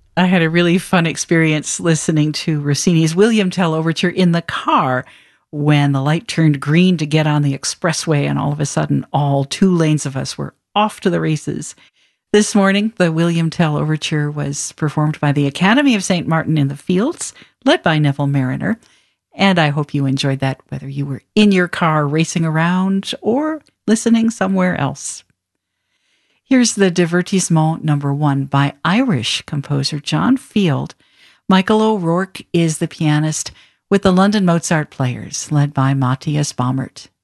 I had a really fun experience listening to Rossini's William Tell Overture in the car when the light turned green to get on the expressway, and all of a sudden, all two lanes of us were off to the races. This morning, the William Tell Overture was performed by the Academy of St. Martin in the Fields, led by Neville Mariner. And I hope you enjoyed that, whether you were in your car racing around or listening somewhere else. Here's the Divertissement number 1 by Irish composer John Field. Michael O'Rourke is the pianist with the London Mozart Players, led by Matthias Baumert.